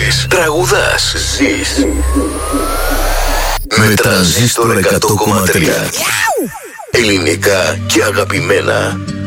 Μαθαίνεις, τραγουδάς, ζεις. Με Τρανζίστορ 100,3. Ελληνικά και αγαπημένα.